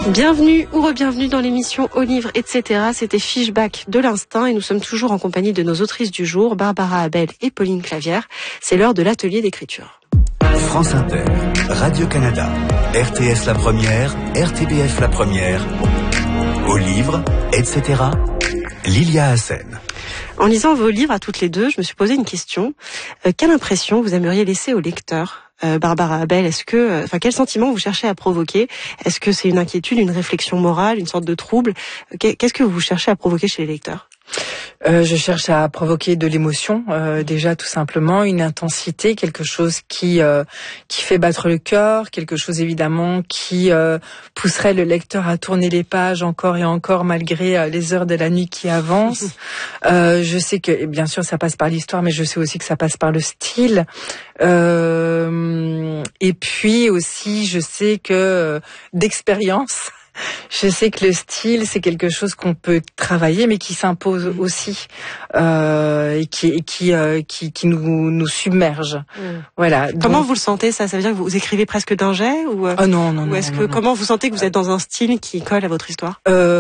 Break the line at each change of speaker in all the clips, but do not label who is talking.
Bienvenue ou re-bienvenue dans l'émission Au livre, etc. C'était Fishback de l'instinct et nous sommes toujours en compagnie de nos autrices du jour, Barbara Abel et Pauline Clavière. C'est l'heure de l'atelier d'écriture.
France Inter, Radio-Canada, RTS La Première, RTBF La Première, Au livre, etc. Lilia Hassen.
En lisant vos livres à toutes les deux, je me suis posé une question. Quelle impression vous aimeriez laisser au lecteur ? Barbara Abel, quel sentiment vous cherchez à provoquer ? Est-ce que c'est une inquiétude, une réflexion morale, une sorte de trouble ? Qu'est-ce que vous cherchez à provoquer chez les lecteurs ?
Je cherche à provoquer de l'émotion, déjà tout simplement, une intensité, quelque chose qui fait battre le cœur, quelque chose évidemment qui pousserait le lecteur à tourner les pages encore et encore malgré les heures de la nuit qui avancent. Je sais que bien sûr ça passe par l'histoire, mais je sais aussi que ça passe par le style. Et puis aussi, je sais que d'expérience, je sais que le style, c'est quelque chose qu'on peut travailler, mais qui s'impose aussi, et qui nous submerge. Voilà.
Comment vous le sentez, ça ? Ça veut dire que vous écrivez presque d'un jet ou
non.
Ou est-ce que comment vous sentez que vous êtes dans un style qui colle à votre histoire ?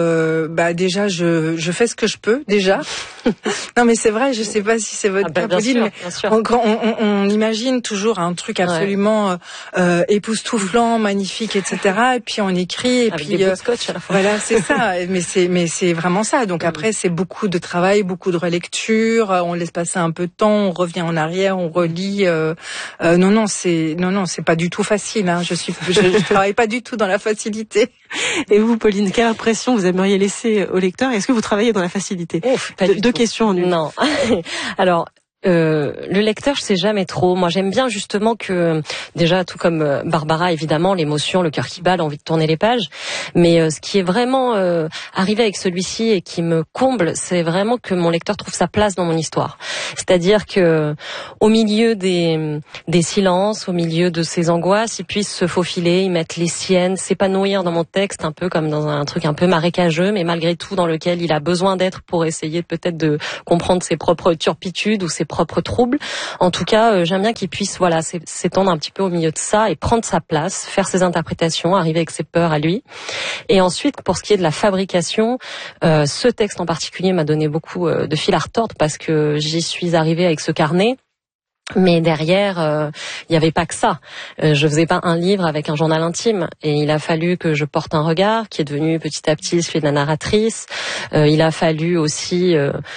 Déjà, je fais ce que je peux déjà. Non, mais c'est vrai. Je sais pas si c'est votre cas, Pauline, mais on imagine toujours un truc absolument époustouflant, magnifique, etc. Et puis on écrit et
avec
puis
des bouts de scotch à la fin.
Voilà, c'est ça. Mais c'est vraiment ça. Donc après, c'est beaucoup de travail, beaucoup de relecture. On laisse passer un peu de temps, on revient en arrière, on relit. Non, c'est pas du tout facile. Hein. Je travaille pas du tout dans la facilité.
Et vous, Pauline, quelle impression vous aimeriez laisser au lecteur ? Est-ce que vous travaillez dans la facilité ? Deux questions en une.
Non. Alors. Le lecteur, je sais jamais trop. Moi, j'aime bien justement que, déjà, tout comme Barbara, évidemment, l'émotion, le cœur qui bat, l'envie de tourner les pages. Mais ce qui est vraiment arrivé avec celui-ci et qui me comble, c'est vraiment que mon lecteur trouve sa place dans mon histoire. C'est-à-dire que, au milieu des silences, au milieu de ses angoisses, il puisse se faufiler, y mettre les siennes, s'épanouir dans mon texte, un peu comme dans un truc un peu marécageux, mais malgré tout dans lequel il a besoin d'être pour essayer peut-être de comprendre ses propres turpitudes ou ses propres troubles. En tout cas, j'aime bien qu'il puisse s'étendre un petit peu au milieu de ça et prendre sa place, faire ses interprétations, arriver avec ses peurs à lui. Et ensuite, pour ce qui est de la fabrication, ce texte en particulier m'a donné beaucoup de fil à retordre parce que j'y suis arrivée avec ce carnet. Mais derrière, il n'y avait pas que ça. Je faisais pas un livre avec un journal intime. Et il a fallu que je porte un regard qui est devenu petit à petit celui de la narratrice. Il a fallu aussi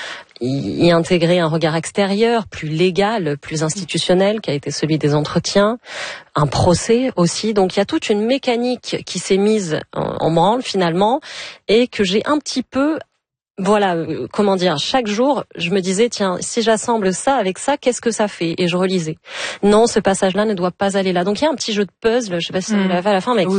y intégrer un regard extérieur, plus légal, plus institutionnel, qui a été celui des entretiens, un procès aussi. Donc il y a toute une mécanique qui s'est mise en branle finalement et que j'ai un petit peu... chaque jour, je me disais, tiens, si j'assemble ça avec ça, qu'est-ce que ça fait ? Et je relisais. Non, ce passage-là ne doit pas aller là. Donc il y a un petit jeu de puzzle, je sais pas si vous l'avez fait à la fin, mais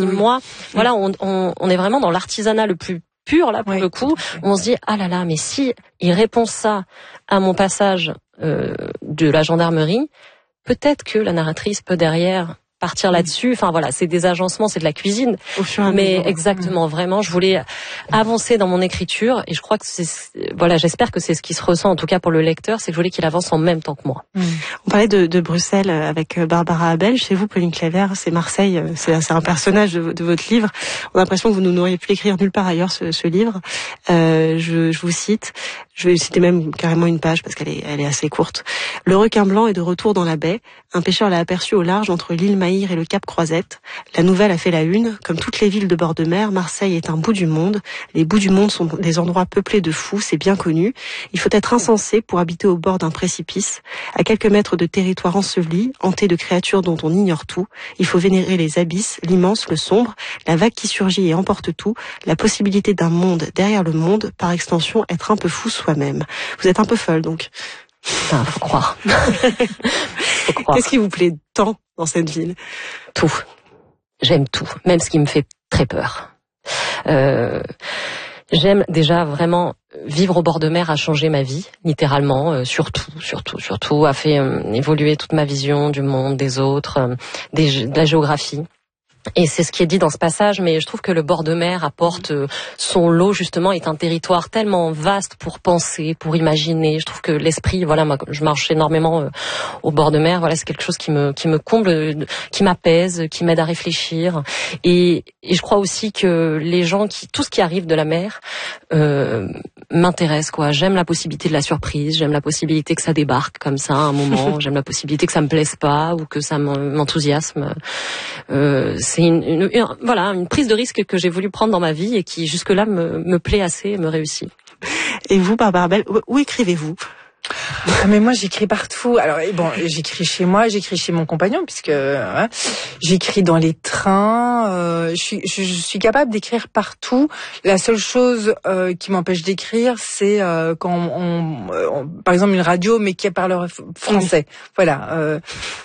on est vraiment dans l'artisanat le plus pur, là, pour le coup. On se dit, ah là là, mais si il répond ça à mon passage de la gendarmerie, peut-être que la narratrice peut derrière partir là-dessus. Enfin voilà, c'est des agencements, c'est de la cuisine. Mais exactement, vraiment, je voulais avancer dans mon écriture et je crois que j'espère que c'est ce qui se ressent en tout cas pour le lecteur, c'est que je voulais qu'il avance en même temps que moi.
On parlait de Bruxelles avec Barbara Abel. Chez vous, Pauline Clavière, c'est Marseille, c'est un personnage de votre livre. On a l'impression que vous n'auriez pu l'écrire nulle part ailleurs, ce livre. Je vous cite. Je vais citer même carrément une page parce qu'elle est assez courte. Le requin blanc est de retour dans la baie. Un pêcheur l'a aperçu au large entre l'île Maïr et le cap Croisette. La nouvelle a fait la une. Comme toutes les villes de bord de mer, Marseille est un bout du monde. Les bouts du monde sont des endroits peuplés de fous, c'est bien connu. Il faut être insensé pour habiter au bord d'un précipice. À quelques mètres de territoire enseveli, hanté de créatures dont on ignore tout. Il faut vénérer les abysses, l'immense, le sombre, la vague qui surgit et emporte tout, la possibilité d'un monde derrière le monde, par extension, être un peu fou soi-même. Vous êtes un peu folle, donc.
Faut croire.
Qu'est-ce qui vous plaît tant dans cette ville ?
Tout. J'aime tout, même ce qui me fait très peur. J'aime déjà vraiment vivre au bord de mer a changé ma vie, littéralement, surtout a fait évoluer toute ma vision du monde, des autres, de la géographie. Et c'est ce qui est dit dans ce passage, mais je trouve que le bord de mer apporte son lot, justement, est un territoire tellement vaste pour penser, pour imaginer. Je trouve que l'esprit, voilà, moi, je marche énormément au bord de mer, voilà, c'est quelque chose qui me comble, qui m'apaise, qui m'aide à réfléchir. Et je crois aussi que les gens tout ce qui arrive de la mer, m'intéresse, quoi. J'aime la possibilité de la surprise, j'aime la possibilité que ça débarque comme ça à un moment, j'aime la possibilité que ça me plaise pas ou que ça m'enthousiasme. C'est une prise de risque que j'ai voulu prendre dans ma vie et qui jusque-là me plaît assez et me réussit.
Et vous, Barbara Abel, où écrivez-vous ?
Mais moi j'écris partout. Alors bon, j'écris chez moi, j'écris chez mon compagnon puisque j'écris dans les trains. Je suis capable d'écrire partout. La seule chose qui m'empêche d'écrire, c'est quand par exemple une radio mais qui parle français. Voilà.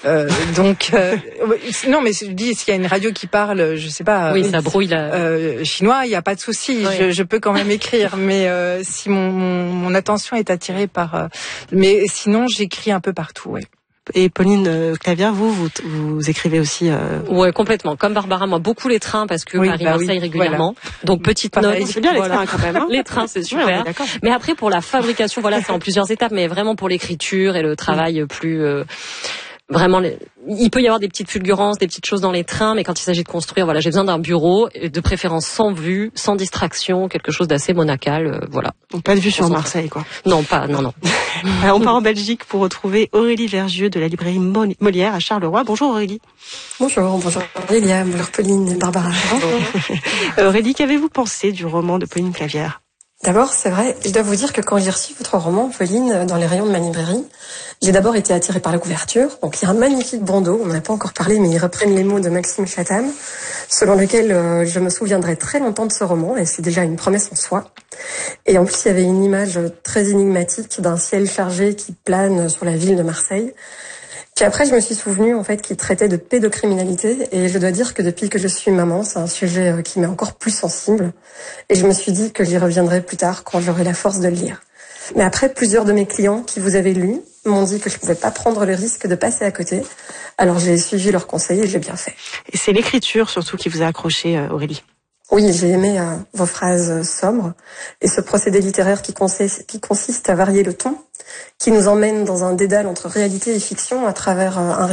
Donc non, mais je dis s'il y a une radio qui parle, je sais pas.
Oui, ça brouille
chinois, il y a pas de souci. Oui. Je peux quand même écrire, mais si mon attention est attirée par mais sinon, j'écris un peu partout, ouais.
Et Pauline Clavière, vous écrivez aussi
Ouais, complètement. Comme Barbara, moi, beaucoup les trains parce que Paris-Marseille régulièrement. Voilà. Donc petite note.
C'est bien les trains quand même. Hein.
Les trains, c'est super. Ouais, mais après, pour la fabrication, voilà, c'est en plusieurs étapes, mais vraiment pour l'écriture et le travail plus. Vraiment, il peut y avoir des petites fulgurances, des petites choses dans les trains, mais quand il s'agit de construire, voilà, j'ai besoin d'un bureau, de préférence sans vue, sans distraction, quelque chose d'assez monacal, voilà.
Donc pas de vue sur Marseille, quoi.
Non.
Alors, on part en Belgique pour retrouver Aurélie Vergieux de la librairie Molière à Charleroi. Bonjour Aurélie.
Bonjour Lilia, bonjour Pauline et Barbara.
Aurélie, qu'avez-vous pensé du roman de Pauline Clavière ?
D'abord, c'est vrai, je dois vous dire que quand j'ai reçu votre roman, Pauline, dans les rayons de ma librairie, j'ai d'abord été attirée par la couverture. Donc il y a un magnifique bandeau, on n'en a pas encore parlé, mais ils reprennent les mots de Maxime Chatham, selon lequel je me souviendrai très longtemps de ce roman, et c'est déjà une promesse en soi. Et en plus, il y avait une image très énigmatique d'un ciel chargé qui plane sur la ville de Marseille. Puis après, je me suis souvenue en fait qu'il traitait de pédocriminalité et je dois dire que depuis que je suis maman, c'est un sujet qui m'est encore plus sensible et je me suis dit que j'y reviendrai plus tard quand j'aurai la force de le lire. Mais après, plusieurs de mes clients qui vous avez lu m'ont dit que je ne pouvais pas prendre le risque de passer à côté. Alors j'ai suivi leurs conseils et j'ai bien fait.
Et c'est l'écriture surtout qui vous a accroché, Aurélie ?
Oui, j'ai aimé vos phrases sombres et ce procédé littéraire qui consiste à varier le ton, qui nous emmène dans un dédale entre réalité et fiction à travers un